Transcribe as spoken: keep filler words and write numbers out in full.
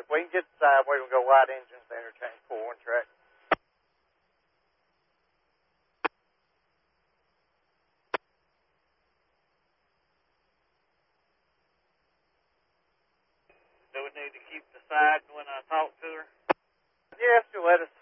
If we can get the side, we will go wide engines to interchange four one track. Do we need to keep the side when I talk to her? Yes, she'll let us